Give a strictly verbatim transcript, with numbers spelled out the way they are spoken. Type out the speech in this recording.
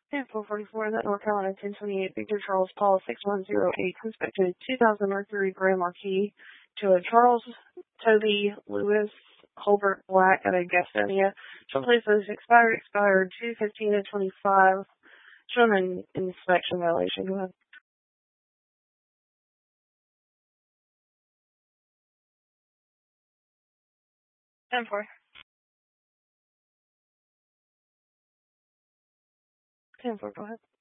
And four forty-four, that North Carolina ten twenty-eight, Victor Charles Paul six one zero eight, inspected two thousand Mercury Grand Marquis to a Charles Toby Lewis Holbert Black at a Gastonia. Shortly says expired, expired two fifteen to twenty-five. Showing an inspection violation. Go ahead. ten four. ten four, go ahead.